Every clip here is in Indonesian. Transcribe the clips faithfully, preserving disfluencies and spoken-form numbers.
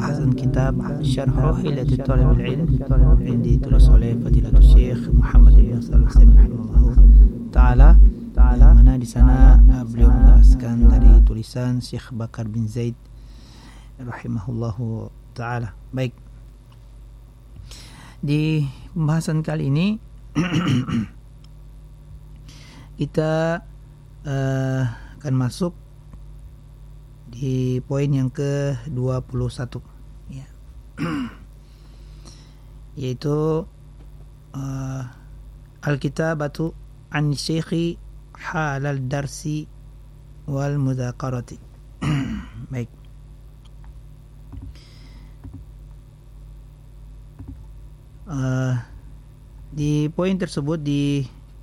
pembahasan kitab Syarh Hilatul Thalib Al-Ilm yang ditulis oleh Fadilatul Syekh Muhammad bin Shalih Al-Utsaimin rahimahullah taala. Taala mana di sana uh, beliau menjelaskan dari tulisan Syekh Bakar bin Zaid rahimahullahu taala. Baik. Di pembahasan kali ini kita uh, akan masuk di poin yang ke dua puluh satu ya. Yaitu uh, Al-Kitabatu an Syekhi halal darsi wal mudzakarati. Baik. Uh, di poin tersebut, di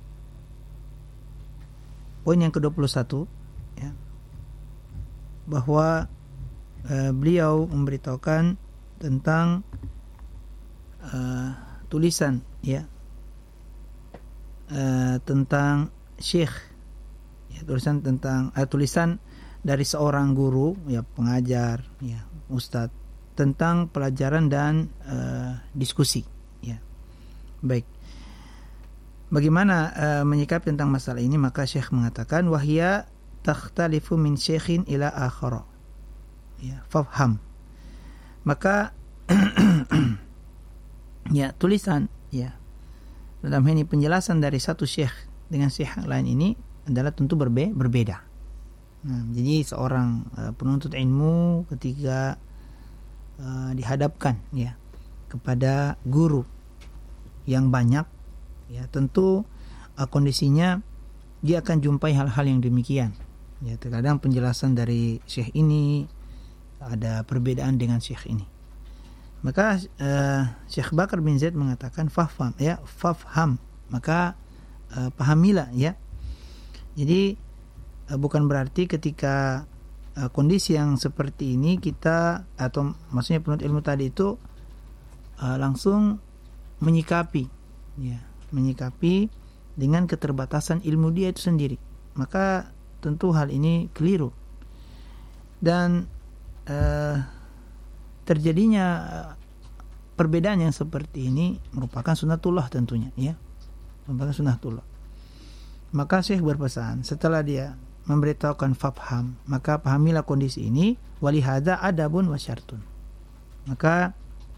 poin yang ke dua puluh satu ya, bahwa uh, beliau memberitahukan tentang uh, tulisan ya, uh, tentang syekh ya, tulisan tentang uh, tulisan dari seorang guru ya, pengajar ya, ustadz, tentang pelajaran dan uh, diskusi ya. Baik. Bagaimana uh, menyikapi tentang masalah ini? Maka syekh mengatakan wahya takhtalifu min syekhin ila akhara ya, fafham. Maka ya, tulisan ya, dalam ini penjelasan dari satu syekh dengan syekh lain ini adalah tentu berbe- berbeda. Nah, jadi seorang uh, penuntut ilmu ketika uh, dihadapkan ya kepada guru yang banyak ya, tentu uh, kondisinya dia akan jumpai hal-hal yang demikian. Ya, terkadang penjelasan dari syekh ini ada perbedaan dengan syekh ini. Maka uh, Syekh Bakar bin Zaid mengatakan fafham ya, fafham. Maka uh, pahamilah ya. Jadi uh, bukan berarti ketika uh, kondisi yang seperti ini kita, atau maksudnya penuntut ilmu tadi itu uh, langsung menyikapi ya, menyikapi dengan keterbatasan ilmu dia itu sendiri. Maka tentu hal ini keliru. Dan uh, terjadinya perbedaan yang seperti ini merupakan sunnatullah tentunya ya, merupakan sunnatullah. Maka Syekh berpesan setelah dia memberitahukan fafham, maka pahamilah kondisi ini, walihada adabun wa syartun. Maka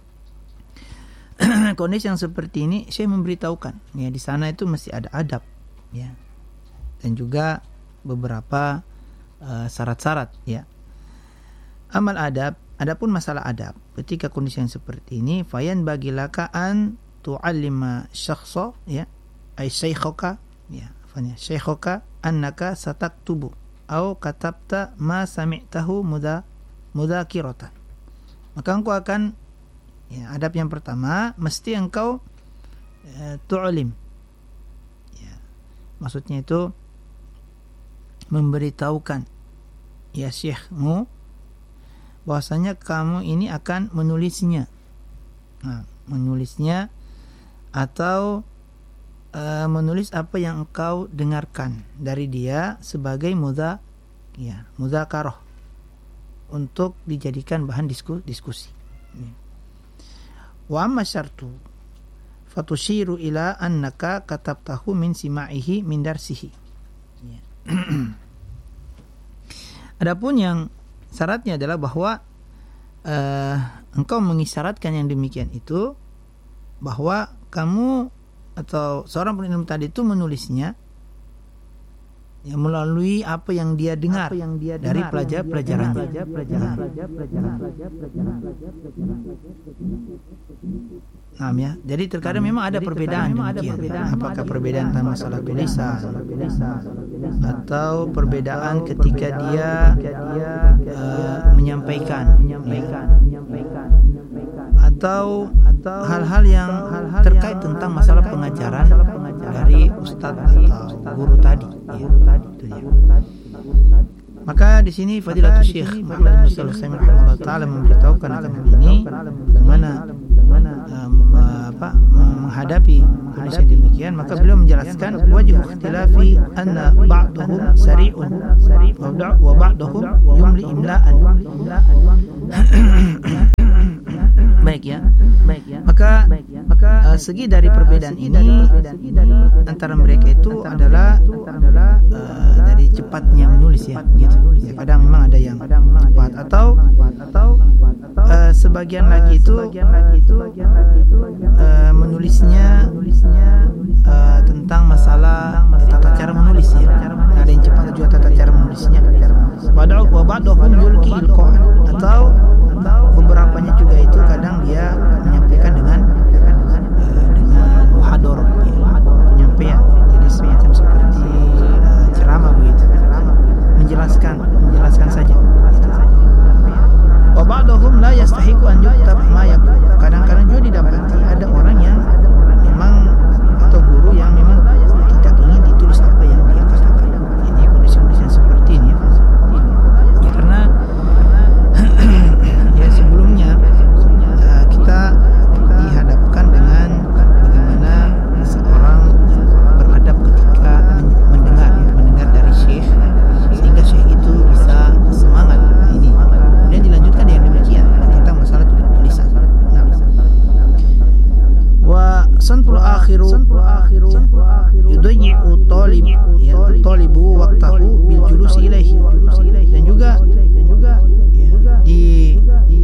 kondisi yang seperti ini Syekh memberitahukan ya, di sana itu mesti ada adab ya, dan juga beberapa uh, syarat-syarat ya. Amal adab, adapun masalah adab ketika kondisi yang seperti ini, fayan bagilaka an tu'allima syakhsa ya, ay syaikhaka ya, fanya syaikhaka annaka sataktubu au katabta ma sami'tahu muda mudakiratan. Maka engkau akan ya, adab yang pertama mesti engkau e, tu'lim ya, maksudnya itu memberitahukan ya syekhmu bahwasanya kamu ini akan menulisnya, nah, menulisnya atau e, menulis apa yang engkau dengarkan dari dia sebagai mudha ya, mudzakarah, untuk dijadikan bahan disku, diskusi. Ya. Wa amma syartu fatushiru ila annaka katabtahu min sima'ihi min darsihi. Ya. Adapun yang syaratnya adalah bahwa uh, engkau mengisyaratkan yang demikian itu, bahwa kamu atau seorang penuntut ilmu tadi itu menulisnya ya, melalui apa yang dia dengar, yang dia dari pelajar-pelajaran. Nah, ya. Jadi terkadang memang ada perbedaan demikian. Apakah perbedaan tentang masalah tulisan atau perbedaan ketika dia uh, menyampaikan, atau hal-hal yang terkait tentang masalah pengajaran dari ustadz atau guru tadi. Ya, itu dia. Maka di sini Fadilatul Syekh Muhammad bin Shalih Al-Utsaimin rahimahullah taala memberitahukan akan hal ini, bagaimana um, apa menghadapi kondisi demikian. Maka beliau menjelaskan wajib ikhtilafi anna ba'dhum sari'un wa ba'dhum yumli imla'an. ya. Maka maka uh, segi dari perbedaan ini antara mereka itu adalah uh, dari cepatnya menulis ya, gitu. Ya, kadang memang ada yang cepat atau atau uh, sebagian lagi itu uh, menulisnya uh, tentang masalah tata cara menulis ya. Ada yang cepat juga tata cara menulisnya. Wa ba'dhum yulqi al-qawl atau beberapanya juga itu kadang dia menyampaikan dengan uh, dengan muhadharah ya, penyampaian. Jadi semacam seperti uh, ceramah begitu. Menjelaskan, menjelaskan saja. Wa ba'dhum la yastahiqu an yuktab ma yaqul. Kadang-kadang juga didapati ada orang yang memang atau guru yang memang tidak ingin ditulis apa yang dia katakan. Ini kondisi-kondisi yang seperti ini. Ya karena ya sebelumnya uh, kita dihadapkan dengan bagaimana seorang beradab ketika mendengar ya, mendengar dari syekh sehingga syekh itu bisa semangat. Nah, ini kemudian dilanjutkan dengan demikian tentang masalah tulisan. Nah, wa sanful akhiru yudayyi'u talib ya talibu waqtahu bil julus ilaihi, dan juga dan juga ya, di di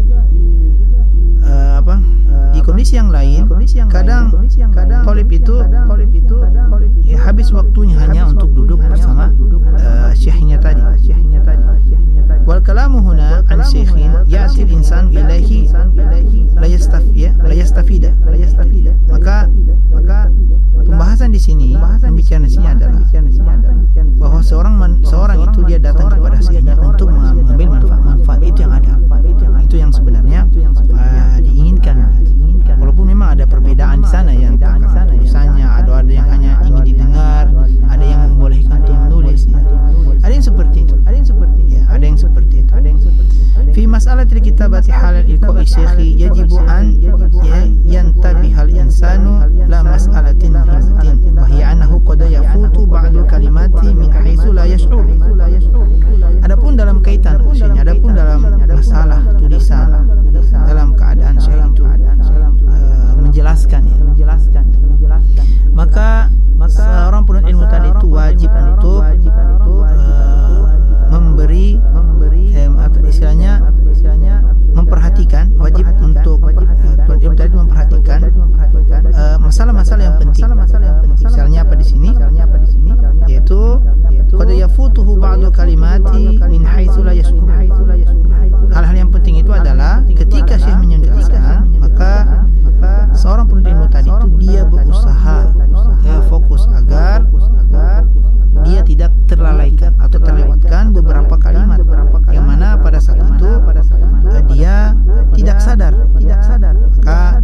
uh, apa di kondisi yang lain kadang kadang talib itu talib itu ya, habis waktunya hanya untuk duduk bersama uh, syekhnya tadi syekhnya tadi wal kalamu huna an syekhin ya'ti al-insan ilaihi la yastafi la yastafida la yastafida maka maka pembahasan di sini pembicaraan di sini adalah bahwa seorang man, seorang itu dia datang kepada syekhnya untuk mengambil manfaat manfaat itu yang ada, itu yang sebenarnya uh, diinginkan. Walaupun memang ada perbedaan di sana ya, karena tulisannya ada ada yang hanya ingin didengar, ada yang membolehkan untuk menulis ya. Ada yang seperti itu, ada yang seperti ya, ada yang seperti itu, ada yang seperti fi mas'alatil kitabati halal ilqa'i syekhi yajibu an ya yantabihal insanu la mas'alatin muhimmatin wa hiya annahu qad yafutu ba'dul kalimati min haitsu la yash'ur. Adapun dalam kaitan usulnya, adapun dalam masalah tulisan dalam keadaan syekh itu uh, menjelaskan ya, menjelaskan maka maka seorang penuntut ilmu tadi itu wajib untuk uh, memberi memberi eh, atau istilahnya istilahnya memperhatikan, wajib untuk penuntut ilmu tadi memperhatikan uh, masalah-masalah yang penting. Misalnya apa di sini? Yaitu qad yafutuhu ba'du kalimati min haitsu la yash'ur. Hal-hal yang penting itu adalah ketika syekh menjelaskan, maka seorang penuntut ilmu tadi itu dia berusaha ya, fokus agar dia tidak terlalaikan atau terlewatkan beberapa kalimat yang mana pada saat itu uh, dia tidak sadar, tidak sadar. Maka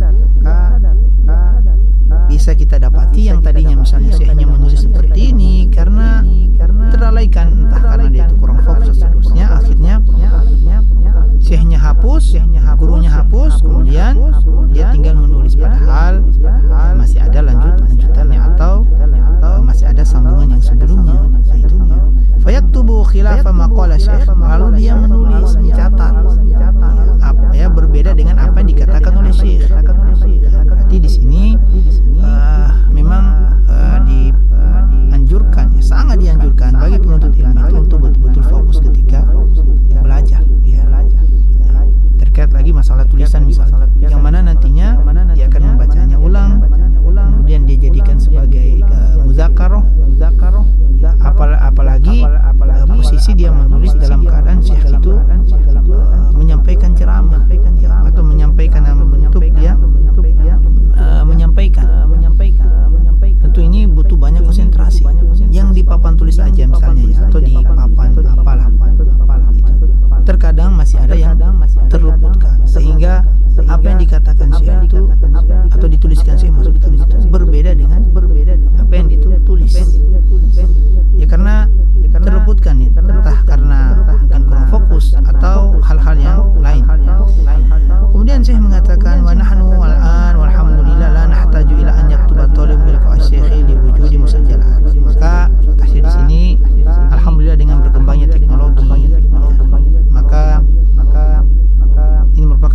bisa kita dapati yang tadinya misalnya syekhnya menulis seperti ini karena terlalaikan, entah karena dia itu kurang fokus dan seterusnya, akhirnya syekhnya hapus, gurunya hapus, kemudian dia tinggal menulis padahal uh, masih ada lanjut lanjutannya atau uh, masih ada sambungan yang sebelumnya. Nah, itu dia. Fayaktubu khilafa maqala syekh, lalu dia menulis, mencatat ya, apa ya berbeda dengan apa yang dikatakan oleh syekh. Berarti di sini uh, memang uh, dianjurkan ya, sangat dianjurkan bagi penuntut ilmu itu untuk betul-betul fokus ketika belajar ya. Terkait lagi masalah tulisan misalnya, yang mana nantinya dia akan membacanya ulang, kemudian dia jadikan sebagai uh, muzakarah, Apal, apalagi uh, posisi dia menulis dalam keadaan syekh itu uh, menyampaikan ceramah atau menyampaikan dalam bentuk dia uh, menyampaikan. Tentu ini butuh banyak konsentrasi. Yang di papan tulis aja misalnya ya, atau di papan apalah itu. Terkadang masih ada yang terluputkan sehingga apa yang dikatakan syekh itu atau dituliskan syekh maksud itu berbeda dengan berbeda apa yang ditulis. Ya karena terluputkan ya, entah karena mungkin kurang fokus atau hal-hal yang lain. Kemudian syekh mengatakan wa nahnu wal'an walhamdulillah la nahtaju ila an yaktuba talib bil qasyekhi li wujudi musajjalat. Maka tahsir di sini alhamdulillah dengan berkembangnya teknologi, maka maka ini merupakan nikmat Allah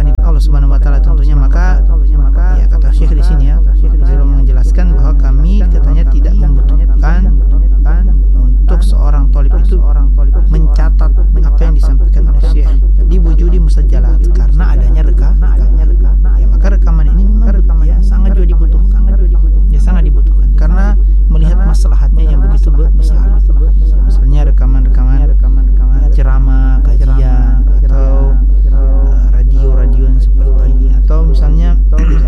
Subhanahu wa taala tentunya, maka ya kata Syekh di sini ya, beliau menjelaskan bahwa kami katanya tidak membutuhkan untuk seorang thalib itu mencatat apa yang disampaikan oleh Syekh di wujudi musajjalat, karena adanya reka, ya maka rekaman ini memang ya, sangat juga dibutuhkan, ya sangat dibutuhkan karena melihat maslahatnya yang begitu besar. Misalnya rekaman-rekaman ceramah, kajian, atau uh, radio-radio yang seperti ini, atau misalnya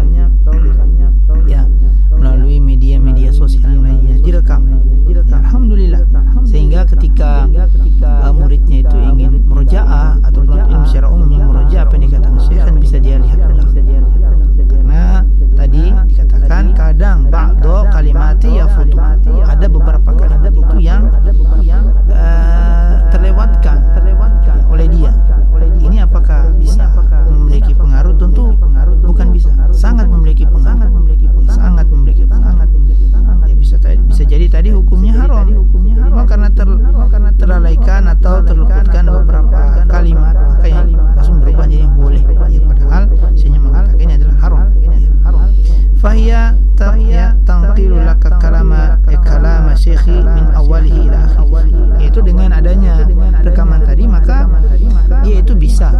ya melalui media-media sosial yang lainnya direkam. Ya, alhamdulillah, sehingga ketika uh, muridnya itu ingin murojaah atau penuntut ilmu secara umum yang murojaah apa yang dikatakan Syekh kan bisa dia lihat ulang. Karena tadi dikatakan kadang ba'do kalimati yafutu, ada beberapa kalimat itu yang uh, terlewatkan oleh dia. Ini apakah bisa memiliki pengaruh? Tentu bukan bisa, sangat memiliki pengaruh, ya, sangat memiliki pengaruh. Ya bisa bisa jadi tadi hukumnya haram, cuma karena ter, terlalaikan atau terluputkan beberapa kalimat, maka yang langsung berubah jadi boleh. Ya padahal saya mengatakan ini adalah haram. Fahya ya tanqilu laka kalama kalama syekhi min awalihi ila akhirih. Yaitu dengan adanya rekaman tadi, maka dia itu bisa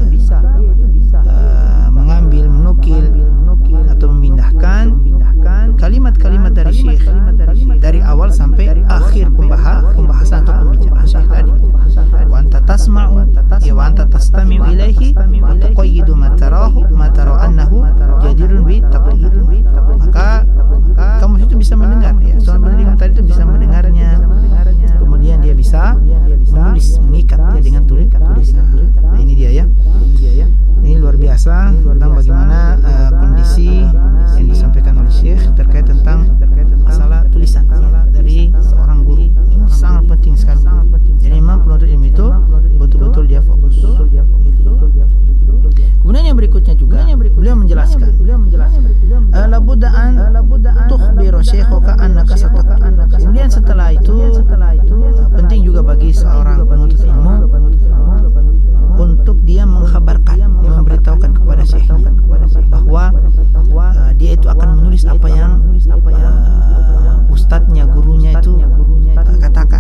uh, mengambil, menukil atau memindahkan kalimat-kalimat dari syekh dari awal sampai akhir pembahas, pembahasan atau pembicaraan syekh tadi. Wa anta tasma'u ya wa anta tastami'u ilaihi wa tuqayyidu ma tarahu ma tara annahu jadirun bi taqlid. Maka kamu itu bisa mendengar, ya seorang pendengar tadi itu bisa mendengarnya, kemudian dia bisa menulis, mengikat ya dengan tulis tulisan. Nah ini dia ya, ini luar biasa tentang bagaimana uh, kondisi yang disampaikan oleh Syekh terkait tentang masalah tulisan ya, dari seorang guru. Ini sangat penting sekali. Jadi memang penuntut ilmu itu betul-betul dia fokus. Kemudian yang berikutnya juga beliau menjelaskan, la budda an tukhbiru syaikhuka annaka satak. Kemudian setelah itu penting juga bagi seorang penuntut ilmu untuk dia mengkhabarkan, dia memberitahukan kepada syekhnya bahwa uh, dia itu akan menulis apa yang uh, ustadznya, gurunya itu katakan.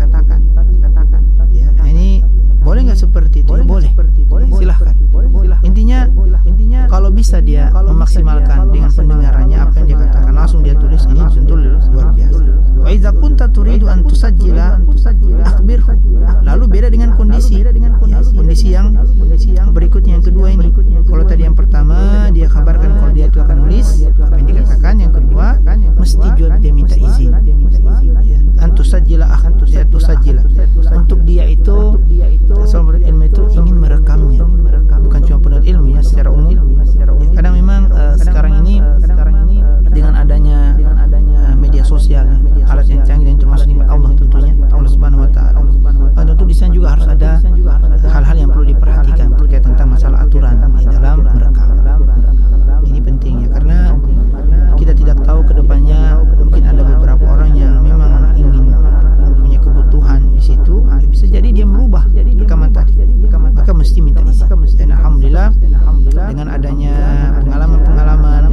Ya, ini boleh nggak seperti itu? Ya, boleh. Silahkan. Intinya, kalau bisa dia memaksimalkan dengan pendengarannya apa yang dia katakan, langsung dia tulis, ini tentu luar biasa. Wa idza kunta turidu an tusajjila akhbirhu. Lalu beda dengan kondisi, ya, kondisi yang berikutnya yang kedua ini. Kalau tadi yang pertama dia kabarkan kalau dia itu akan nulis apa yang dikatakan, yang kedua mesti juga dia minta izin. Ya, an tusajjila akhbirhu, ya tusajjila. Untuk dia itu seorang ilmu itu ingin merekamnya, bukan cuma penuntut ilmu ya secara umum. Ya, kadang memang uh, sekarang ini dengan adanya uh, media sosial, ya, alat yang canggih dan termasuk nikmat Allah tentunya, Allah Subhanahu wa taala. Uh, tentu di sana juga harus ada hal-hal yang perlu diperhatikan terkait tentang masalah aturan di dalam merekam. Ini penting ya, karena kita tidak tahu ke depannya mungkin ada beberapa orang yang memang ingin mempunyai kebutuhan di situ, ya, bisa jadi dia merubah rekaman tadi, maka mesti minta izin. Dan alhamdulillah dengan adanya pengalaman-pengalaman,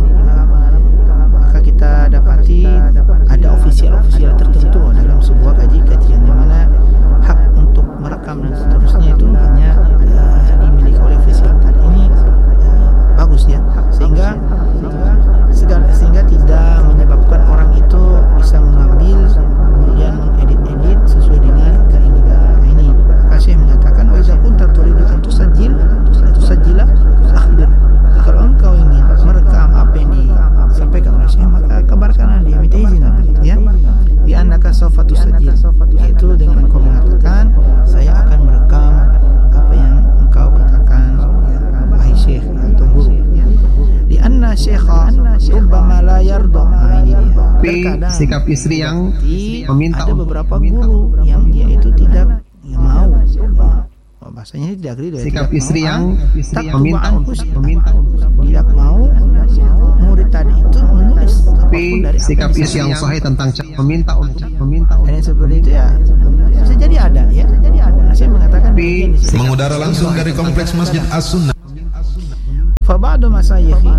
maka kita dapati ada ofisial-ofisial tertentu dalam sebuah kaji-kajian yang mana hak untuk merekam dan seterusnya itu hanya uh, dimiliki oleh ofisial tadi. Ini uh, bagus ya, sehingga segala, sehingga tidak menyebabkan orang itu bisa mengambil kemudian mengedit-edit sesuai dengan keinginan. Nah, ini Syekh menyatakan wa idza kunta turidu an tusajjil tusajjila akhbir. Kalau engkau ingin merekam apa yang disampaikan oleh Syekh, maka kabarkanlah dia, minta izin begitu ya. Di annaka sawfa tusajjil, yaitu dengan engkau mengatakan saya akan merekam apa yang engkau katakan ya, wahai Syekh atau guru. Di anna syekha rubbama la yarda. Nah ini dia. Terkadang sikap istri yang meminta, ada beberapa guru yang dia itu tidak ya, mau. Oh, bahasanya tidak ridho ya. Sikap istri mau, yang tak meminta untuk meminta tidak mau murid tadi itu menulis. Tapi sikap istri yang sahih tentang meminta untuk meminta dan seperti itu ya bisa jadi ada ya. Bisa jadi ada. Saya mengatakan mengudara langsung dari kompleks Masjid As-Sunnah. fa ba'du masyayikhi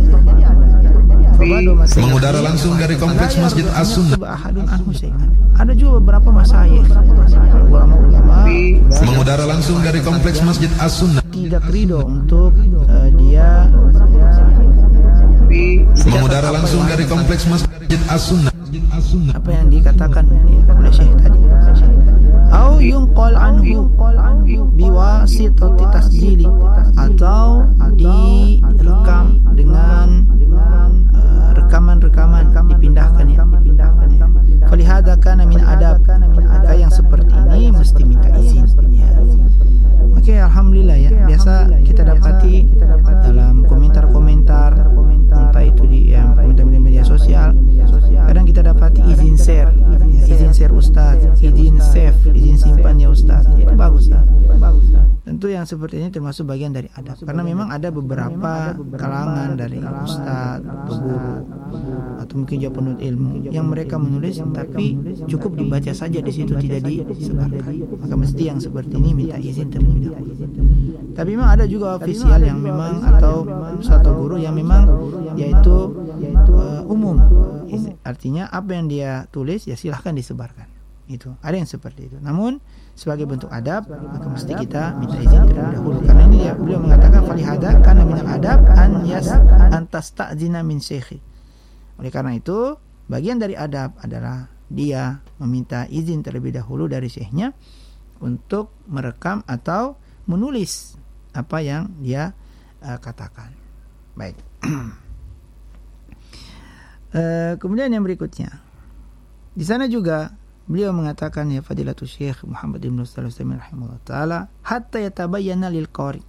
mengudara langsung dari kompleks Masjid As-Sunnah. Ada juga beberapa masyayikh ulama-ulama mengudara langsung dari kompleks Masjid As-Sunnah. Tidak ridho untuk uh, dia mengudara langsung dari kompleks Masjid As-Sunnah. Apa yang dikatakan oleh Syekh tadi. Au yunqal anhu biwasitati tasjili, atau direkam dengan uh, rekaman-rekaman dipindahkan ya, dipindahkan ya. Falihada kana min adab, maka yang seperti ini mesti minta izin ya. Oke, alhamdulillah ya. Biasa kita dapati dalam komentar-komentar, entah itu di yang komentar di media sosial, kadang kita dapati izin share, izin share Ustaz, izin save, izin simpan ya Ustaz. Itu bagus ya. Tentu yang seperti ini termasuk bagian dari adab, karena memang ada beberapa kalangan dari ustaz atau guru atau mungkin juga penuntut ilmu yang mereka menulis tapi cukup dibaca saja di situ, tidak disebarkan. Maka mesti yang seperti ini minta izin terlebih dahulu. Tapi memang ada juga ofisial yang memang atau ustaz atau guru yang memang yaitu uh, umum, artinya apa yang dia tulis ya silahkan disebarkan. Itu ada yang seperti itu. Namun sebagai bentuk adab maka mesti kita minta izin terlebih dahulu, karena ini dia beliau mengatakan falihada kana min adab an yas antasta'zina min syekhi. Oleh karena itu bagian dari adab adalah dia meminta izin terlebih dahulu dari syekhnya untuk merekam atau menulis apa yang dia uh, katakan. Baik. uh, kemudian yang berikutnya, di sana juga beliau mengatakan ya Fadilatul Syekh Muhammad bin Shalih Al-Utsaimin rahimahullah taala, hatta yatabayyana lil qari.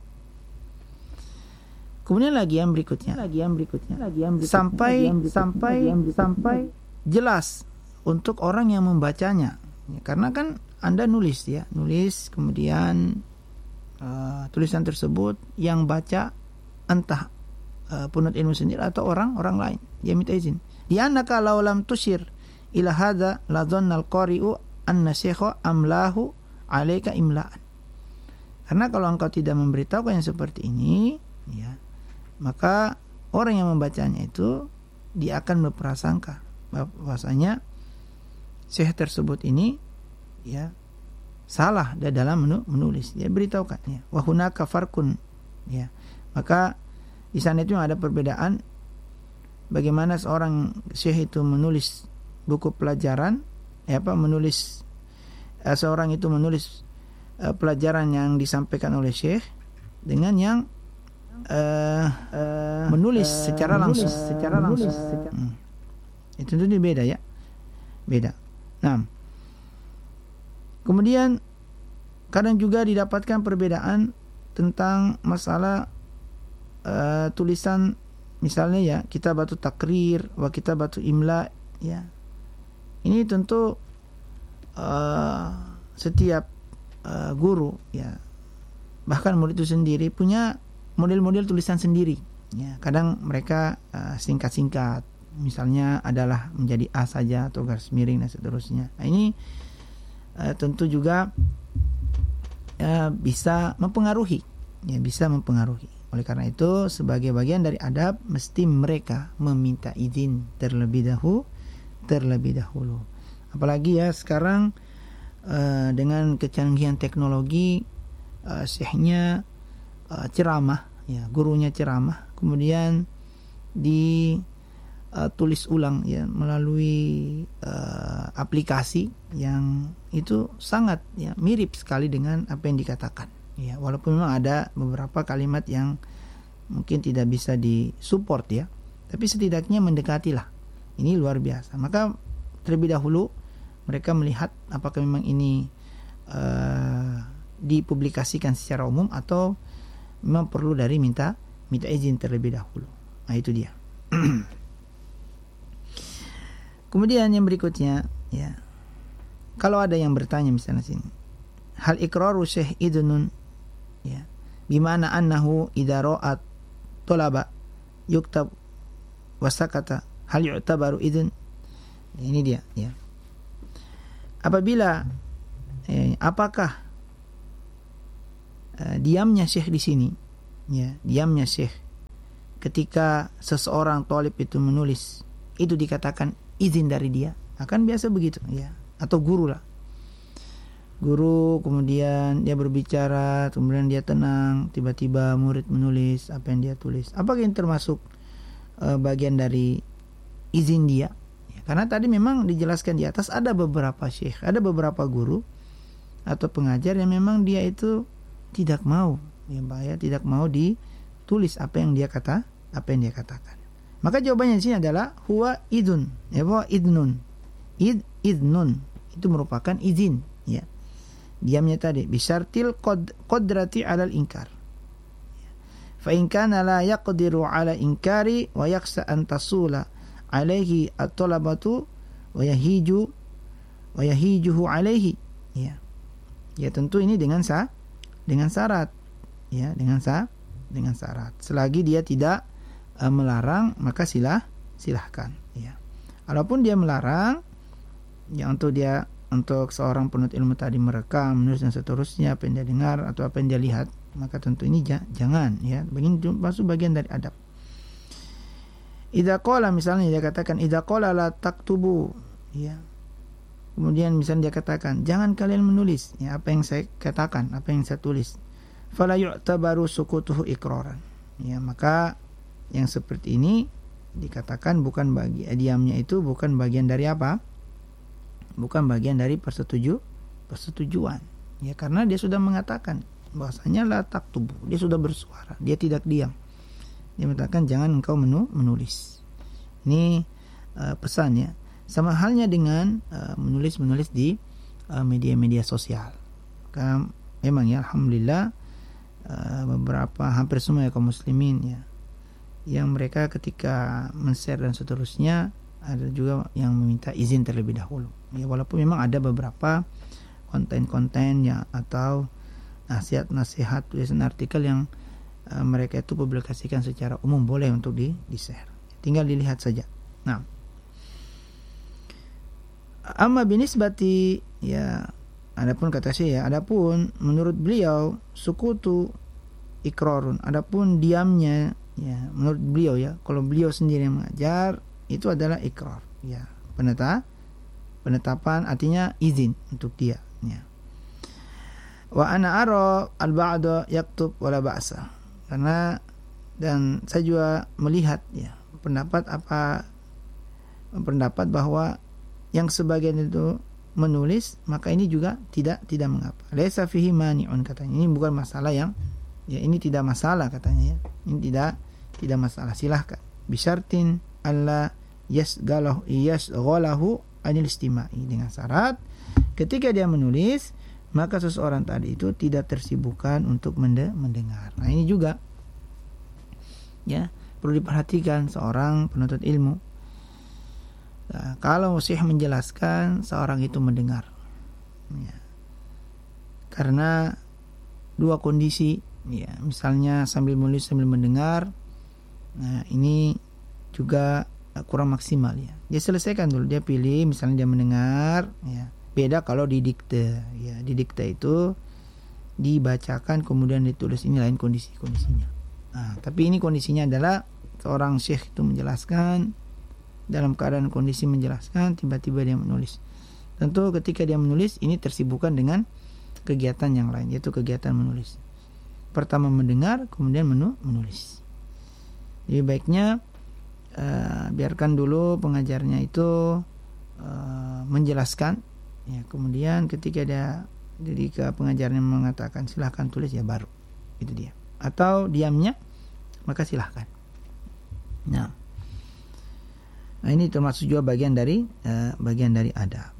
Kemudian lagi yang berikutnya, lagi yang berikutnya, lagi yang berikutnya sampai yang sampai yang sampai jelas untuk orang yang membacanya. Ya, karena kan Anda nulis ya, nulis kemudian uh, tulisan tersebut yang baca entah uh, penuntut ilmu sendiri atau orang orang lain, dia minta izin. Di annaka law lam tusyir ila hadza la dhanna al-qari'u anna syekha amlahu 'alaika imla'an. Karena kalau engkau tidak memberitahukan yang seperti ini ya, maka orang yang membacanya itu dia akan berprasangka bahwasanya syekh tersebut ini ya salah dalam menulis. Dia beritahukan ya, wa hunaka farqun ya. Maka di sana itu ada perbedaan bagaimana seorang syekh itu menulis buku pelajaran, ya apa menulis uh, seorang itu menulis uh, pelajaran yang disampaikan oleh syekh dengan yang uh, uh, menulis uh, secara menulis langsung, secara langsung. Secara... Hmm. Itu tentu beda ya, beda. Nah, kemudian kadang juga didapatkan perbedaan tentang masalah uh, tulisan, misalnya ya kita batu takrir, wa kita batu imla ya. Ini tentu uh, setiap uh, guru ya, bahkan murid itu sendiri punya model-model tulisan sendiri ya. Kadang mereka uh, singkat-singkat, misalnya adalah menjadi A saja atau garis miring dan seterusnya. Nah, ini uh, tentu juga uh, bisa mempengaruhi ya, bisa mempengaruhi. Oleh karena itu sebagai bagian dari adab mesti mereka meminta izin terlebih dahulu terlebih dahulu. Apalagi ya sekarang uh, dengan kecanggihan teknologi, uh, syekhnya uh, ceramah ya, gurunya ceramah, kemudian ditulis uh, ulang ya melalui uh, aplikasi yang itu sangat ya mirip sekali dengan apa yang dikatakan ya, walaupun memang ada beberapa kalimat yang mungkin tidak bisa disupport ya, tapi setidaknya mendekatilah. Ini luar biasa. Maka terlebih dahulu mereka melihat apakah memang ini uh, dipublikasikan secara umum atau memang perlu dari minta minta izin terlebih dahulu. Nah itu dia. Kemudian yang berikutnya ya, kalau ada yang bertanya misalnya sini, hal iqraru syekh idnun ya, bimana annahu idza ra'at talaba yuktab wasakata hal yu'tabaru idn. Ini dia ya. Apabila eh, apakah eh, diamnya syekh di sini ya, diamnya syekh ketika seseorang thalib itu menulis, itu dikatakan izin dari dia. Akan biasa begitu ya. Atau guru lah. Guru kemudian dia berbicara, kemudian dia tenang, tiba-tiba murid menulis apa yang dia tulis. Apakah yang termasuk uh, bagian dari izin dia? Ya, karena tadi memang dijelaskan di atas ada beberapa syekh, ada beberapa guru atau pengajar yang memang dia itu tidak mau, ya bahaya tidak mau ditulis apa yang dia kata, apa yang dia katakan. Maka jawabannya di sini adalah huwa idun, ya bahwa idnun, id idnun itu merupakan izin, ya. Diamnya tadi bisyartil qad, qadrati alal inkar. Fa in kana la yaqdiru ala inkari wa yakhsha an tasula alaihi at-talabatu wa yahiju wa yahijuhu alaihi. Ya. Ya tentu ini dengan sa dengan syarat. Ya, dengan sa dengan syarat. Selagi dia tidak uh, melarang, maka silah silahkan, ya. Walaupun dia melarang, ya untuk dia untuk seorang penuntut ilmu tadi merekam, menulis dan seterusnya apa yang dia dengar atau apa yang dia lihat, maka tentu ini j- jangan, ya. Begini masuk bagian dari adab. Idza qala, misalnya dia katakan idza qala la taktubu, ya. Kemudian misalnya dia katakan jangan kalian menulis, ya, apa yang saya katakan, apa yang saya tulis. Fala yu'tabaru sukutuhu iqraran. Ya, maka yang seperti ini dikatakan bukan bagi diamnya itu bukan bagian dari apa? Bukan bagian dari persetuju persetujuan, ya, karena dia sudah mengatakan bahwasanya la taktubu, dia sudah bersuara, dia tidak diam, dia mengatakan jangan engkau menu, menulis. Ini uh, pesan, ya, sama halnya dengan uh, menulis menulis di uh, media-media sosial. Karena memang ya alhamdulillah uh, beberapa hampir semua ya kaum muslimin, ya, yang mereka ketika men-share dan seterusnya ada juga yang meminta izin terlebih dahulu. Ya, walaupun memang ada beberapa konten-konten ya atau nasihat-nasihat tulisan artikel yang uh, mereka itu publikasikan secara umum, boleh untuk di di-share. Tinggal dilihat saja. Nah, amma binisbati, ya, adapun kata saya, adapun menurut beliau sukutu ikrarun, adapun diamnya, ya, menurut beliau, ya, kalau beliau sendiri yang mengajar itu adalah ikrar, ya, penetap penetapan artinya izin untuk dia, ya. Wa ana ara al-ba'da yaktub wala ba'sa, karena dan saya juga melihat, ya, pendapat apa pendapat bahwa yang sebagian itu menulis, maka ini juga tidak tidak mengapa. Laisa fihi mani'un, katanya. Ini bukan masalah yang, ya, ini tidak masalah, katanya, ya. Ini tidak tidak masalah, silahkan. Bisyartin alla yasgalahu yasghalahu anil istima'i, dengan syarat ketika dia menulis maka seseorang tadi itu tidak tersibukkan untuk mende- mendengar. Nah, ini juga, ya, perlu diperhatikan seorang penuntut ilmu. Nah, kalau syekh menjelaskan seorang itu mendengar, ya, karena dua kondisi, ya, misalnya sambil menulis sambil mendengar, nah ini juga kurang maksimal, ya. Dia selesaikan dulu, dia pilih, misalnya dia mendengar, ya. Beda kalau didikte, ya, didikte itu dibacakan kemudian ditulis, ini lain kondisi-kondisinya. Nah, tapi ini kondisinya adalah seorang syekh itu menjelaskan, dalam keadaan kondisi menjelaskan, tiba-tiba dia menulis. Tentu ketika dia menulis ini tersibukkan dengan kegiatan yang lain, yaitu kegiatan menulis. Pertama mendengar, kemudian menu, menulis. Jadi baiknya Uh, biarkan dulu pengajarnya itu uh, menjelaskan, ya, kemudian ketika dia jadi ke pengajarnya mengatakan silahkan tulis, ya, baru itu dia, atau diamnya maka silahkan. Nah, nah ini termasuk juga bagian dari uh, bagian dari adab.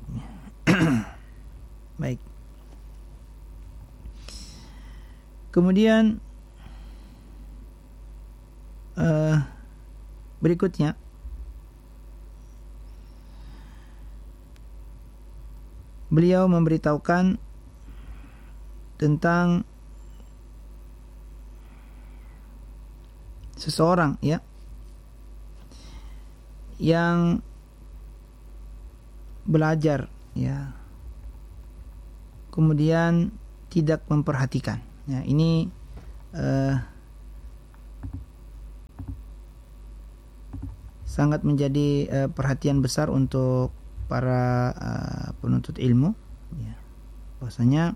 Baik. Kemudian uh, berikutnya, beliau memberitahukan tentang seseorang, ya, yang belajar, ya, kemudian tidak memperhatikan. Ya, ini uh, sangat menjadi uh, perhatian besar untuk para uh, penuntut ilmu, ya. Bahwasanya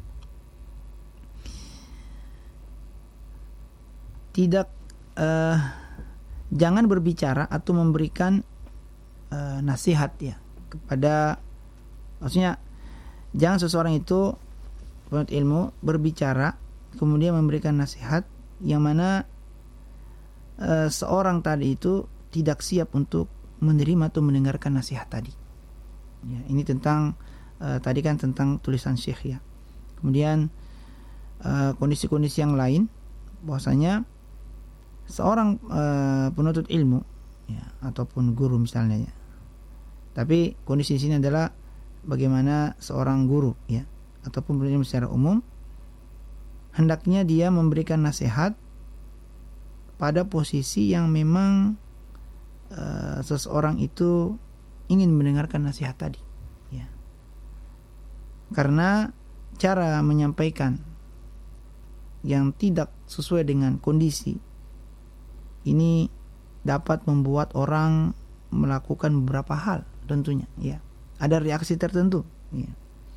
tidak uh, jangan berbicara atau memberikan uh, nasihat ya kepada, maksudnya jangan seseorang itu penuntut ilmu berbicara kemudian memberikan nasihat yang mana uh, seorang tadi itu tidak siap untuk menerima atau mendengarkan nasihat tadi. Ya, ini tentang uh, tadi kan tentang tulisan Syekh ya. Kemudian uh, kondisi-kondisi yang lain bahwasanya seorang uh, penuntut ilmu ya, ataupun guru misalnya ya. Tapi kondisi di sini adalah bagaimana seorang guru ya ataupun penuntut ilmu secara umum hendaknya dia memberikan nasihat pada posisi yang memang uh, seseorang itu ingin mendengarkan nasihat tadi ya. Karena cara menyampaikan yang tidak sesuai dengan kondisi ini dapat membuat orang melakukan beberapa hal tentunya ya. Ada reaksi tertentu ya.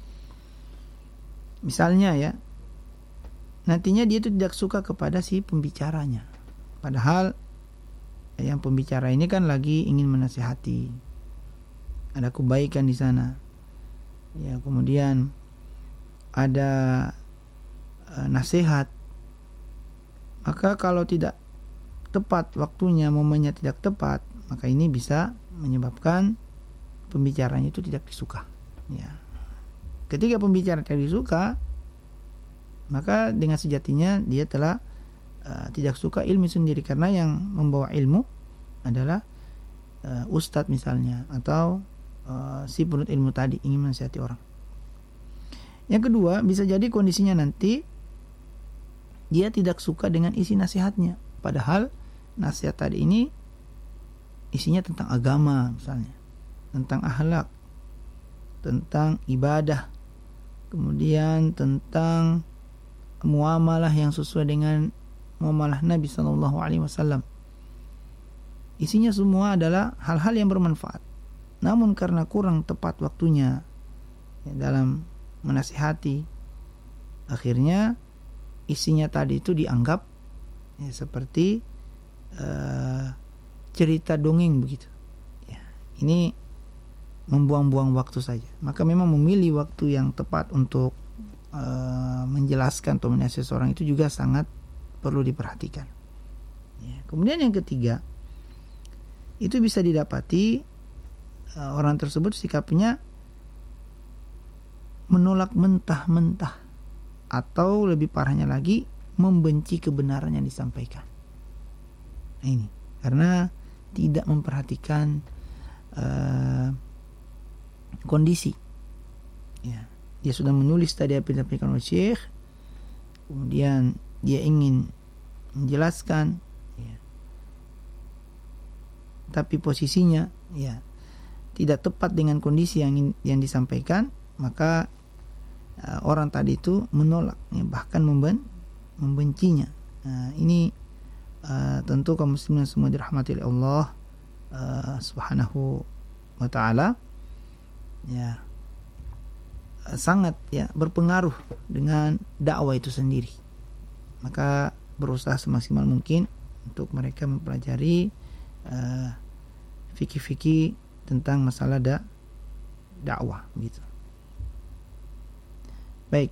Misalnya ya, nantinya dia itu tidak suka kepada si pembicaranya. Padahal yang pembicara ini kan lagi ingin menasihati. Ada kebaikan di sana. Ya, kemudian ada uh, nasihat. Maka kalau tidak tepat waktunya, momennya tidak tepat, maka ini bisa menyebabkan pembicaranya itu tidak disuka. Ya. Ketika pembicara tidak disuka, maka dengan sejatinya dia telah uh, tidak suka ilmu sendiri, karena yang membawa ilmu adalah uh, ustadz misalnya atau uh, si penuntut ilmu tadi ingin menasihati orang. Yang kedua, bisa jadi kondisinya nanti dia tidak suka dengan isi nasihatnya, padahal nasihat tadi ini isinya tentang agama misalnya, tentang akhlak, tentang ibadah, kemudian tentang muamalah yang sesuai dengan muamalah Nabi sallallahu alaihi wasallam. Isinya semua adalah hal-hal yang bermanfaat. Namun karena kurang tepat waktunya ya, dalam menasihati, akhirnya isinya tadi itu dianggap ya, seperti uh, cerita dongeng begitu. Ya, ini membuang-buang waktu saja. Maka memang memilih waktu yang tepat untuk uh, menjelaskan atau menasihati seseorang itu juga sangat perlu diperhatikan. Ya. Kemudian yang ketiga, itu bisa didapati uh, orang tersebut sikapnya menolak mentah-mentah, atau lebih parahnya lagi membenci kebenaran yang disampaikan. Nah ini karena tidak memperhatikan uh, kondisi. Ya, dia sudah menulis tadi apa yang disampaikan oleh Syekh, kemudian dia ingin menjelaskan, ya, tapi posisinya ya tidak tepat dengan kondisi yang yang disampaikan, maka uh, orang tadi itu menolak, ya, bahkan memben, membencinya. Nah, ini uh, tentu kaum muslimin semua dirahmati oleh Allah uh, Subhanahu wa taala. Ya, uh, sangat ya berpengaruh dengan dakwah itu sendiri. Maka berusaha semaksimal mungkin untuk mereka mempelajari uh, fikih-fikih tentang masalah da- dakwah gitu. Baik.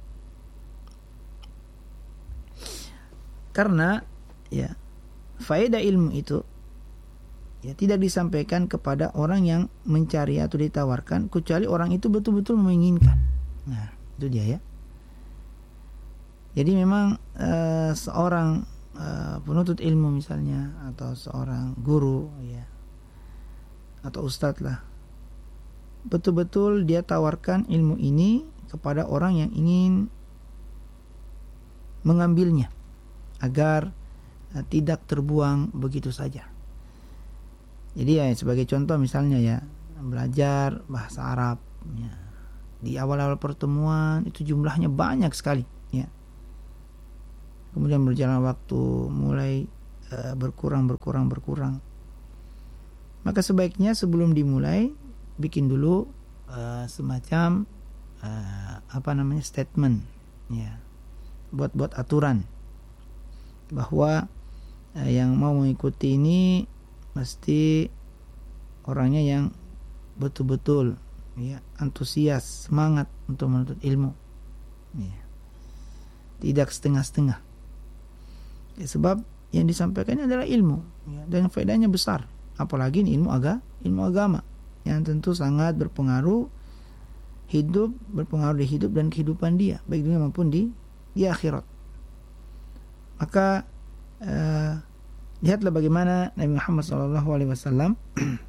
Karena ya faedah ilmu itu ya tidak disampaikan kepada orang yang mencari atau ditawarkan, kecuali orang itu betul-betul menginginkan. Nah, itu dia ya. Jadi memang uh, seorang uh, penuntut ilmu misalnya, atau seorang guru ya, atau ustadz lah, betul-betul dia tawarkan ilmu ini kepada orang yang ingin mengambilnya, agar uh, tidak terbuang begitu saja. Jadi ya sebagai contoh misalnya ya, belajar bahasa Arab ya, di awal-awal pertemuan itu jumlahnya banyak sekali ya. Kemudian berjalan waktu mulai uh, berkurang berkurang berkurang. maka sebaiknya sebelum dimulai bikin dulu uh, semacam uh, apa namanya statement, ya, buat-buat aturan bahwa uh, yang mau mengikuti ini mesti orangnya yang betul-betul, ya, antusias, semangat untuk menuntut ilmu, ya. Tidak setengah-setengah, ya, sebab yang disampaikan ini adalah ilmu, ya, dan faedahnya besar, apalagi ini ilmu aga, ilmu agama yang tentu sangat berpengaruh hidup, berpengaruh di hidup dan kehidupan dia, baik dunia maupun di di akhirat. Maka uh, lihatlah bagaimana Nabi Muhammad shallallahu alaihi wasallam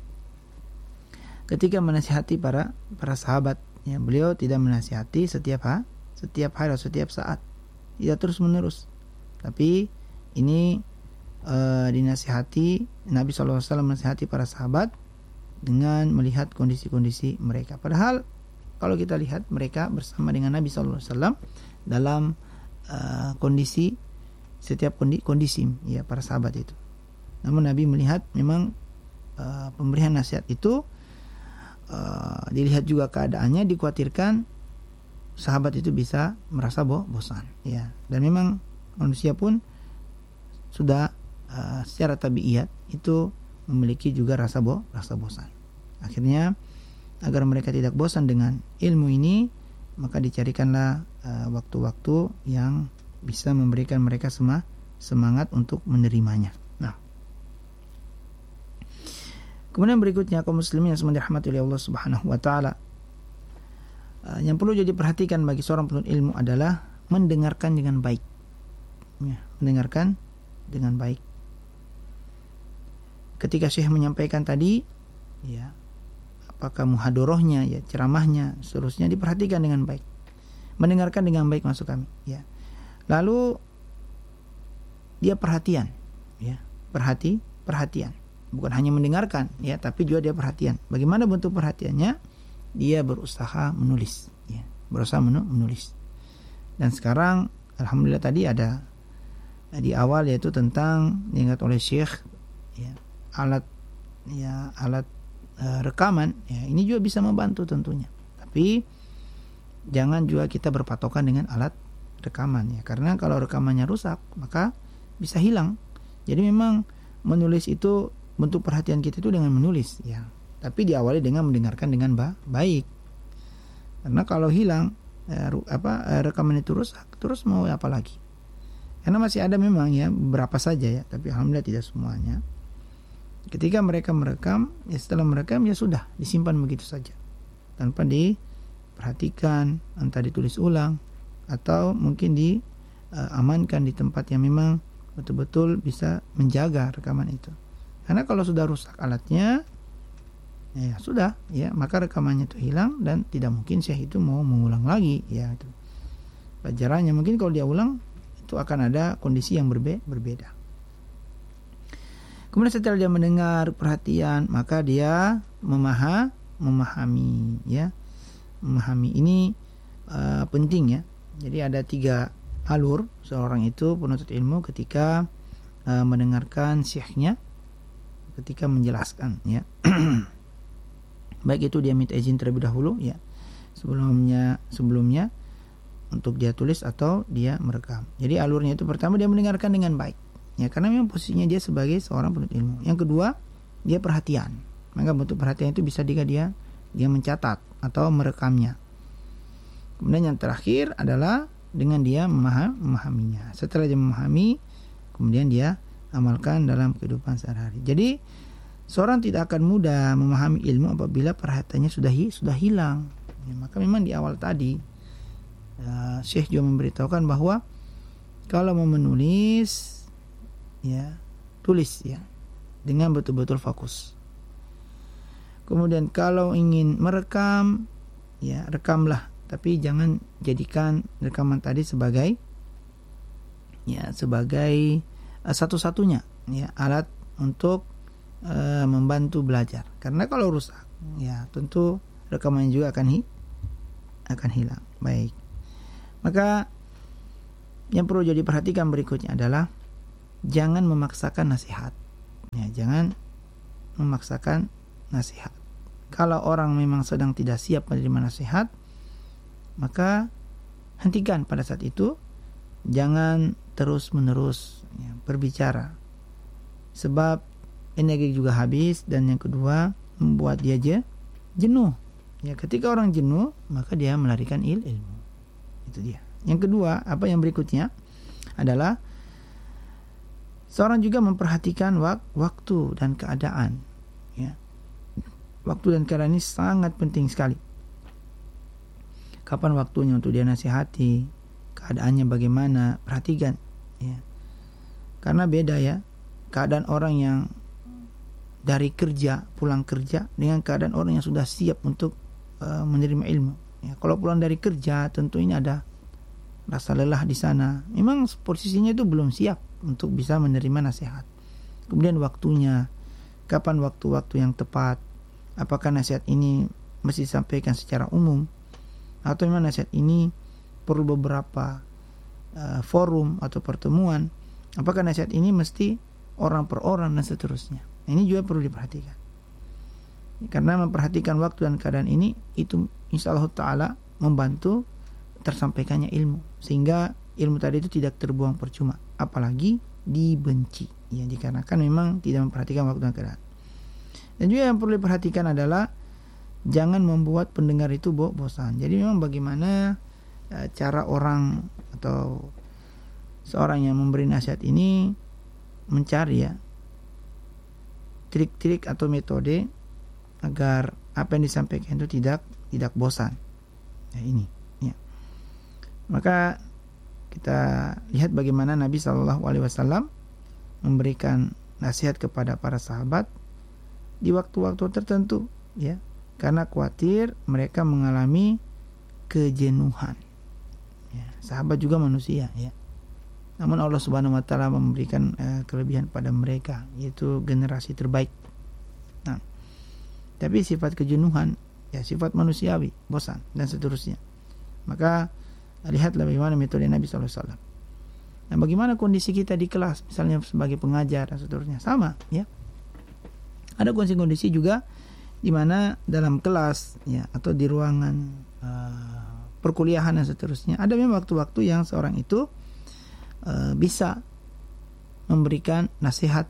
ketika menasihati para para sahabat, ya, beliau tidak menasihati setiap ha, setiap hari atau setiap saat, tidak terus menerus, tapi ini uh, dinasihati, Nabi shallallahu alaihi wasallam menasihati para sahabat dengan melihat kondisi-kondisi mereka. Padahal kalau kita lihat mereka bersama dengan Nabi shallallahu alaihi wasallam dalam uh, kondisi setiap kondisi, kondisi ya para sahabat itu. Namun Nabi melihat memang uh, pemberian nasihat itu uh, dilihat juga keadaannya, dikhawatirkan sahabat itu bisa merasa bo- bosan, ya. Dan memang manusia pun sudah uh, secara tabiat itu memiliki juga rasa bo, rasa bosan. Akhirnya agar mereka tidak bosan dengan ilmu ini, maka dicarikanlah uh, waktu-waktu yang bisa memberikan mereka sema, semangat untuk menerimanya. Nah, kemudian berikutnya kaum muslimin yang semoga dirahmati oleh Allah Subhanahu wa taala, uh, yang perlu jadi perhatikan bagi seorang penuntut ilmu adalah mendengarkan dengan baik, ya, mendengarkan dengan baik. Ketika Syekh menyampaikan tadi, ya, apakah muhadorohnya, ya, ceramahnya, seterusnya diperhatikan dengan baik, mendengarkan dengan baik maksud kami, ya. Lalu dia perhatian, ya, perhati, perhatian, bukan hanya mendengarkan, ya, tapi juga dia perhatian. Bagaimana bentuk perhatiannya? Dia berusaha menulis, ya, berusaha menulis. Dan sekarang, alhamdulillah tadi ada di awal yaitu tentang diingat oleh Syekh, ya, alat, ya, alat uh, rekaman, ya, ini juga bisa membantu tentunya. Tapi jangan juga kita berpatokan dengan alat rekaman, ya, karena kalau rekamannya rusak maka bisa hilang. Jadi memang menulis itu bentuk perhatian kita itu dengan menulis, ya, tapi diawali dengan mendengarkan dengan ba- baik. Karena kalau hilang eh, apa eh, rekaman itu rusak, terus mau apa lagi? Karena masih ada memang, ya, beberapa saja, ya, tapi alhamdulillah tidak semuanya. Ketika mereka merekam, ya, setelah merekam ya sudah disimpan begitu saja tanpa diperhatikan, entah ditulis ulang atau mungkin diamankan uh, di tempat yang memang betul-betul bisa menjaga rekaman itu. Karena kalau sudah rusak alatnya, ya sudah, ya, maka rekamannya itu hilang dan tidak mungkin Syekh itu mau mengulang lagi, ya. Itu pelajarannya. Mungkin kalau dia ulang itu akan ada kondisi yang berbe- berbeda. Kemudian setelah dia mendengar perhatian, maka dia memaha, memahami, ya, memahami ini uh, penting, ya. Jadi ada tiga alur seorang itu penuntut ilmu ketika uh, mendengarkan syekhnya, ketika menjelaskan, ya. Baik itu dia minta izin terlebih dahulu, ya, sebelumnya sebelumnya untuk dia tulis atau dia merekam. Jadi alurnya itu pertama dia mendengarkan dengan baik, ya, karena memang posisinya dia sebagai seorang penuntut ilmu. Yang kedua, dia perhatian. Maka bentuk perhatian itu bisa jika dia dia mencatat atau merekamnya. Kemudian yang terakhir adalah dengan dia memaham, memahaminya. Setelah dia memahami, kemudian dia amalkan dalam kehidupan sehari-hari. Jadi seorang tidak akan mudah memahami ilmu apabila perhatiannya sudah sudah hilang. Ya, maka memang di awal tadi Uh, Syekh juga memberitahukan bahwa kalau mau menulis, ya, tulis, ya, dengan betul-betul fokus. Kemudian kalau ingin merekam, ya, rekamlah, tapi jangan jadikan rekaman tadi sebagai, ya, sebagai uh, satu-satunya, ya, alat untuk uh, membantu belajar. Karena kalau rusak, ya, tentu rekamannya juga akan hi- akan hilang. Baik. Maka yang perlu jadi perhatikan berikutnya adalah jangan memaksakan nasihat, ya, jangan memaksakan nasihat. Kalau orang memang sedang tidak siap menerima nasihat, maka hentikan pada saat itu. Jangan terus-menerus ya, berbicara, sebab energi juga habis, dan yang kedua membuat dia je, jenuh. Ya, ketika orang jenuh, maka dia melarikan il ilmu. Itu dia. Yang kedua, apa yang berikutnya adalah seorang juga memperhatikan wak- waktu dan keadaan. Ya. Waktu dan keadaan ini sangat penting sekali. Kapan waktunya untuk dia nasihati, keadaannya bagaimana, perhatikan. Ya. Karena beda ya, keadaan orang yang dari kerja, pulang kerja, dengan keadaan orang yang sudah siap untuk uh, menerima ilmu. Ya, kalau pulang dari kerja, tentu ini ada rasa lelah di sana. Memang posisinya itu belum siap untuk bisa menerima nasihat. Kemudian waktunya, kapan waktu-waktu yang tepat? Apakah nasihat ini mesti disampaikan secara umum, atau memang nasihat ini perlu beberapa uh, forum atau pertemuan? Apakah nasihat ini mesti orang per orang dan seterusnya? Ini juga perlu diperhatikan. Karena memperhatikan waktu dan keadaan ini, itu insyaallah ta'ala membantu tersampaikannya ilmu, sehingga ilmu tadi itu tidak terbuang percuma, apalagi dibenci, ya, dikarenakan memang tidak memperhatikan waktu dan keadaan. Dan juga yang perlu diperhatikan adalah jangan membuat pendengar itu bosan. Jadi memang bagaimana e, cara orang atau seorang yang memberi nasihat ini mencari ya trik-trik atau metode agar apa yang disampaikan itu tidak tidak bosan. Ya, ini ya. Maka kita lihat bagaimana Nabi shallallahu alaihi wasallam memberikan nasihat kepada para sahabat di waktu-waktu tertentu, ya, karena khawatir mereka mengalami kejenuhan. Ya, sahabat juga manusia, ya. Namun Allah Subhanahu wa taala memberikan uh, kelebihan pada mereka, yaitu generasi terbaik. Nah, tapi sifat kejenuhan ya sifat manusiawi, bosan dan seterusnya. Maka lihatlah bagaimana metode Nabi sallallahu alaihi wasallam. Nah, bagaimana kondisi kita di kelas, misalnya sebagai pengajar dan seterusnya, sama, ya. Ada kondisi-kondisi juga di mana dalam kelas, ya, atau di ruangan uh, perkuliahan dan seterusnya, ada memang waktu-waktu yang seorang itu uh, bisa memberikan nasihat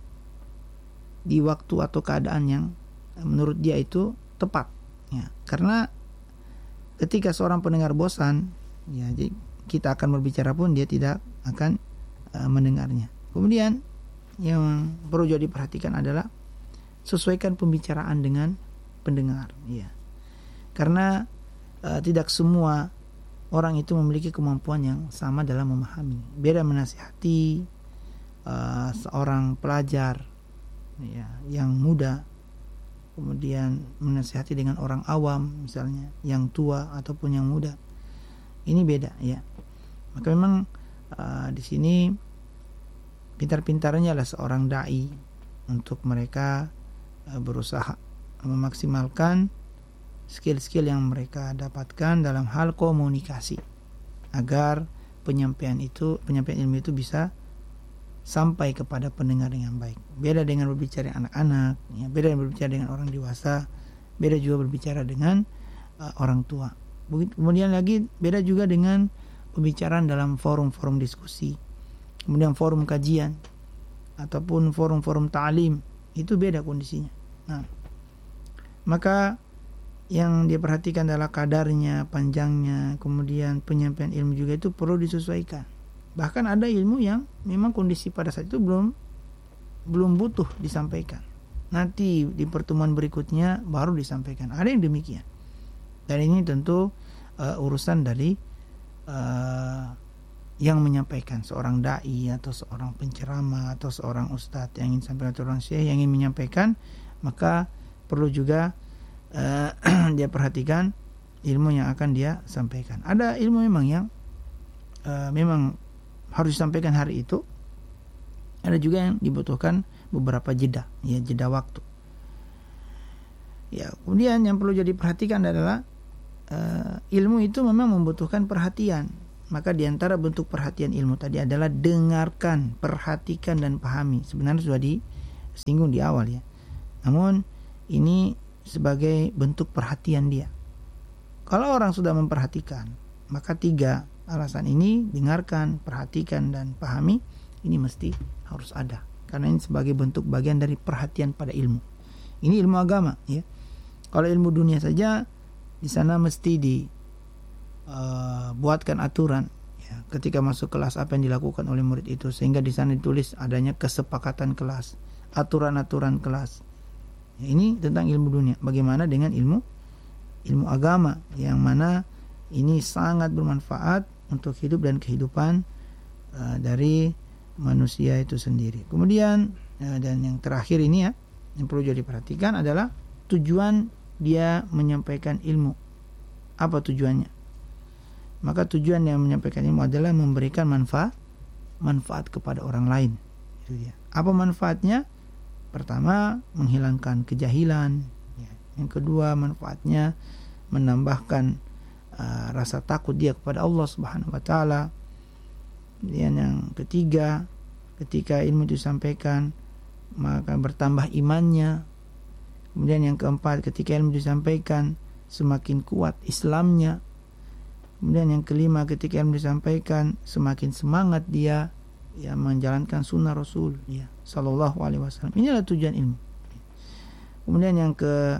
di waktu atau keadaan yang menurut dia itu tepat, ya. Karena ketika seorang pendengar bosan, ya, kita akan berbicara pun dia tidak akan uh, mendengarnya. Kemudian yang perlu jadi diperhatikan adalah sesuaikan pembicaraan dengan pendengar, ya. Karena uh, tidak semua orang itu memiliki kemampuan yang sama dalam memahami. Beda menasihati uh, seorang pelajar, ya, yang muda, kemudian menasihati dengan orang awam, misalnya yang tua ataupun yang muda. Ini beda, ya. Maka memang uh, di sini pintar-pintarnya adalah seorang dai untuk mereka uh, berusaha memaksimalkan skill-skill yang mereka dapatkan dalam hal komunikasi, agar penyampaian itu, penyampaian ilmu itu bisa sampai kepada pendengar dengan baik. Beda dengan berbicara dengan anak-anak, ya, beda dengan berbicara dengan orang dewasa, beda juga berbicara dengan uh, orang tua. Kemudian lagi beda juga dengan pembicaraan dalam forum-forum diskusi, kemudian forum kajian ataupun forum-forum ta'lim, itu beda kondisinya. Nah, maka yang dia perhatikan adalah kadarnya, panjangnya, kemudian penyampaian ilmu juga itu perlu disesuaikan. Bahkan ada ilmu yang memang kondisi pada saat itu belum belum butuh disampaikan. Nanti di pertemuan berikutnya baru disampaikan. Ada yang demikian. Dan ini tentu uh, urusan dari uh, yang menyampaikan, seorang dai atau seorang penceramah atau seorang ustadz yang ingin sampaikan, atau orang syekh yang ingin menyampaikan, maka perlu juga uh, dia perhatikan ilmu yang akan dia sampaikan. Ada ilmu memang yang uh, memang harus disampaikan hari itu. Ada juga yang dibutuhkan beberapa jeda, ya, jeda waktu. Ya, kemudian yang perlu jadi perhatikan adalah uh, ilmu itu memang membutuhkan perhatian. Maka diantara bentuk perhatian ilmu tadi adalah dengarkan, perhatikan dan pahami. Sebenarnya sudah disinggung di awal, ya. Namun ini sebagai bentuk perhatian dia. Kalau orang sudah memperhatikan, maka tiga alasan ini, dengarkan, perhatikan, dan pahami, ini mesti harus ada. Karena ini sebagai bentuk bagian dari perhatian pada ilmu. Ini ilmu agama, ya. Kalau ilmu dunia saja, di sana mesti dibuatkan uh, aturan, ya, ketika masuk kelas apa yang dilakukan oleh murid itu, sehingga di sana ditulis adanya kesepakatan kelas, aturan-aturan kelas. Ya, ini tentang ilmu dunia. Bagaimana dengan ilmu ilmu agama, yang mana ini sangat bermanfaat untuk hidup dan kehidupan uh, dari manusia itu sendiri. Kemudian uh, dan yang terakhir ini, ya, yang perlu jadi diperhatikan adalah tujuan dia menyampaikan ilmu. Apa tujuannya? Maka tujuan yang menyampaikan ilmu adalah memberikan manfaat manfaat kepada orang lain. Itu dia. Apa manfaatnya? Pertama, menghilangkan kejahilan. Ya. Yang kedua, manfaatnya menambahkan uh, rasa takut dia kepada Allah Subhanahu wa taala. Dan yang ketiga, ketika ilmu disampaikan, maka bertambah imannya. Kemudian yang keempat, ketika ilmu disampaikan, semakin kuat Islamnya. Kemudian yang kelima, ketika ilmu disampaikan, semakin semangat dia, ya, menjalankan sunnah Rasul, ya, sallallahu alaihi wasallam. Inilah tujuan ilmu. Kemudian yang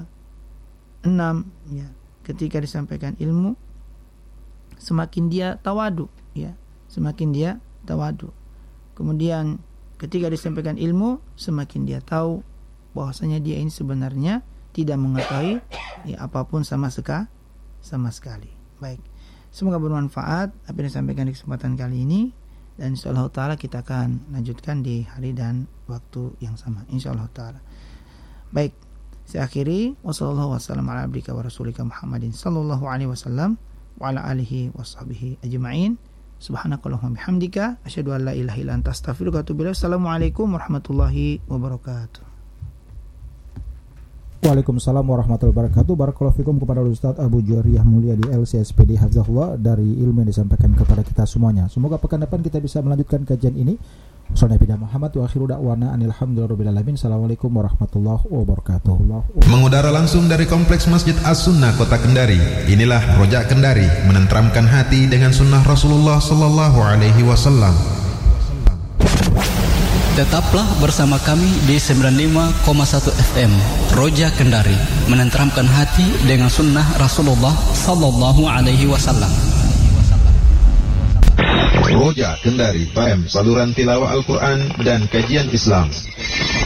keenam, ya, ketika disampaikan ilmu, semakin dia tawadu, ya, semakin dia tawadu. Kemudian ketika disampaikan ilmu, semakin dia tahu bahwasanya dia ini sebenarnya tidak mengetahui, ya, apapun sama seka, sama sekali. Baik, semoga bermanfaat apa yang disampaikan di kesempatan kali ini, dan insyaallah taala kita akan lanjutkan di hari dan waktu yang sama, insyaallah taala. Baik, saya akhiri, wassallallahu wasallam ala abdika wa rasulika Muhammadin sallallahu alaihi wasallam wa ala alihi washabihi ajma'in. Subhanakallahumma bihamdika asyhadu an la ilaha illa anta astaghfiruka wa atubu ilaik. Assalamualaikum warahmatullahi wabarakatuh. Waalaikumsalam warahmatullahi wabarakatuh. Barakallahu fikum kepada Ustaz Abu Juwairiyah Mulia di L C S P D Hafzahullah dari ilmu yang disampaikan kepada kita semuanya. Semoga pekan depan kita bisa melanjutkan kajian ini. Wassalamualaikum Muhammad wa akhiru da'wana alhamdulillahirabbil alamin. Assalamualaikum warahmatullahi wabarakatuh. Mengudara langsung dari Kompleks Masjid As-Sunnah Kota Kendari. Inilah Rojak Kendari, menenteramkan hati dengan sunnah Rasulullah sallallahu alaihi wasallam. Tetaplah bersama kami di sembilan puluh lima koma satu F M Roja Kendari, menenteramkan hati dengan sunnah Rasulullah sallallahu alaihi wasallam. Roja Kendari, F M, saluran tilawah Al-Quran dan kajian Islam.